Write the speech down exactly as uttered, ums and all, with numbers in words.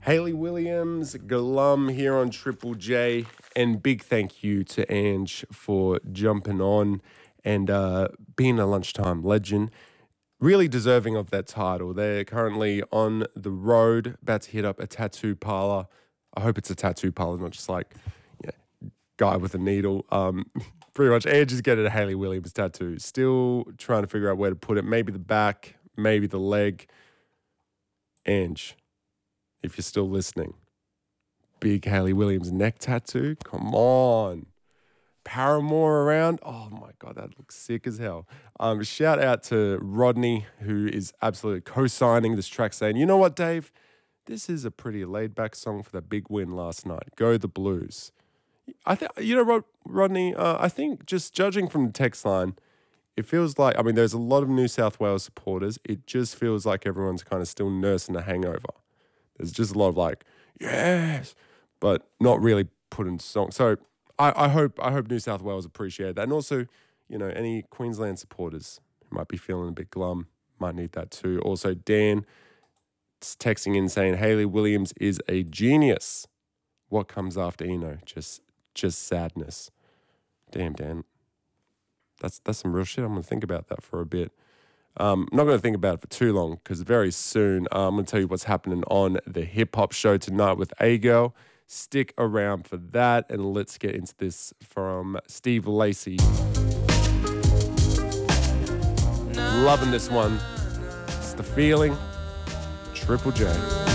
Hayley Williams, Glum here on Triple J, and big thank you to Ange for jumping on and uh, being a lunchtime legend. Really deserving of that title. They're currently on the road, about to hit up a tattoo parlor. I hope it's a tattoo parlor, not just like you know, guy with a needle. Um, pretty much, Ange is getting a Hayley Williams tattoo. Still trying to figure out where to put it. Maybe the back, maybe the leg. Ange, if you're still listening, big Hayley Williams neck tattoo. Come on. Paramore around. Oh my God, that looks sick as hell. Um, shout out to Rodney, who is absolutely co-signing this track, saying, you know what, Dave? This is a pretty laid-back song for the big win last night. Go the Blues. I think, you know, Rod- Rodney, uh, I think just judging from the text line, it feels like, I mean, there's a lot of New South Wales supporters. It just feels like everyone's kind of still nursing a hangover. There's just a lot of like, yes, but not really putting songs. So I, I hope I hope New South Wales appreciate that. And also, you know, any Queensland supporters who might be feeling a bit glum might need that too. Also, Dan is texting in saying Hayley Williams is a genius. What comes after Eno? Just just sadness. Damn, Dan. That's that's some real shit. I'm going to think about that for a bit. Um, I'm not going to think about it for too long because very soon uh, I'm going to tell you what's happening on the Hip Hop Show tonight with A-Girl. Stick around for that, and let's get into this from Steve Lacy. Loving this one. It's The Feeling, Triple J.